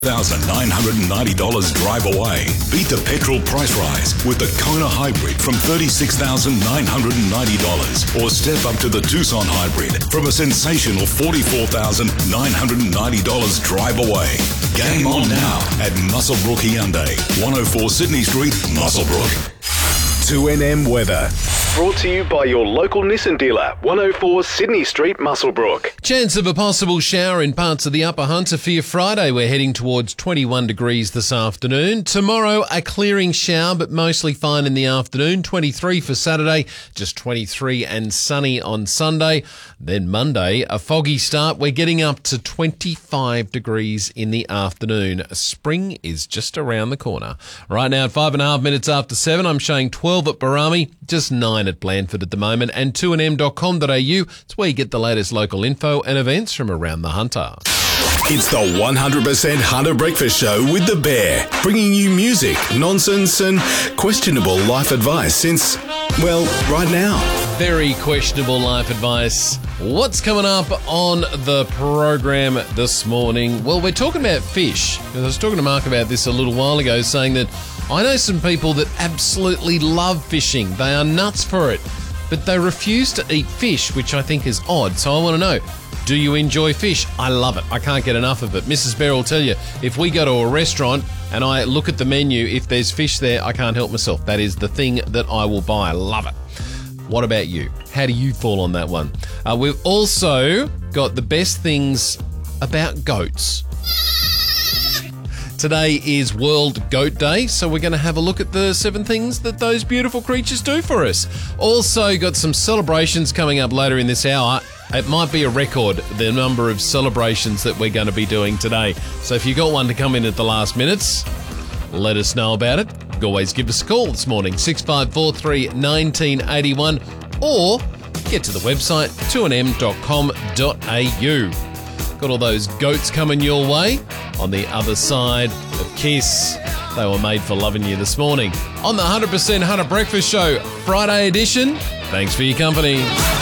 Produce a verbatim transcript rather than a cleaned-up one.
one thousand nine hundred ninety dollars drive away. Beat the petrol price rise with the Kona Hybrid from thirty-six thousand nine hundred ninety dollars, or step up to the Tucson Hybrid from a sensational forty-four thousand nine hundred ninety dollars drive away. Game on now at Muswellbrook Hyundai, one oh four Sydney Street, Muswellbrook. two N M weather. Brought to you by your local Nissan dealer, one oh four Sydney Street, Muswellbrook. Chance of a possible shower in parts of the Upper Hunter for your Friday. We're heading towards twenty-one degrees this afternoon. Tomorrow, a clearing shower, but mostly fine in the afternoon. twenty-three for Saturday, just twenty-three and sunny on Sunday. Then Monday, a foggy start. We're getting up to twenty-five degrees in the afternoon. Spring is just around the corner. Right now, at five and a half minutes after seven, I'm showing twelve at Barami, just nine at Blandford at the moment, and two n m dot com dot a u. It's where you get the latest local info and events from around the Hunter. It's the one hundred percent Hunter Breakfast Show with The Bear, bringing you music, nonsense and questionable life advice since, well, right now. Very questionable life advice. What's coming up on the program this morning? Well, we're talking about fish. I was talking to Mark about this a little while ago, saying that I know some people that absolutely love fishing. They are nuts for it, but they refuse to eat fish, which I think is odd. So I want to know, do you enjoy fish? I love it. I can't get enough of it. Missus Bear will tell you, if we go to a restaurant and I look at the menu, if there's fish there, I can't help myself. That is the thing that I will buy. I love it. What about you? How do you fall on that one? Uh, we've also got the best things about goats. Today is World Goat Day, so we're going to have a look at the seven things that those beautiful creatures do for us. Also got some celebrations coming up later in this hour. It might be a record, the number of celebrations that we're going to be doing today. So if you got one to come in at the last minutes, let us know about it. You can always give us a call this morning, six five four three, one nine eight one, or get to the website, two n m dot com dot a u. Got all those goats coming your way on the other side of Kiss. They were made for loving you this morning on the one hundred percent Hunter Breakfast Show, Friday edition. Thanks for your company.